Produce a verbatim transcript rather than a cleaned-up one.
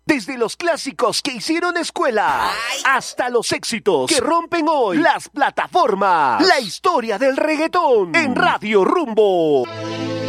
Desde los clásicos que hicieron escuela hasta los éxitos que rompen hoy las plataformas. La historia del reggaetón en Radio Rumbo.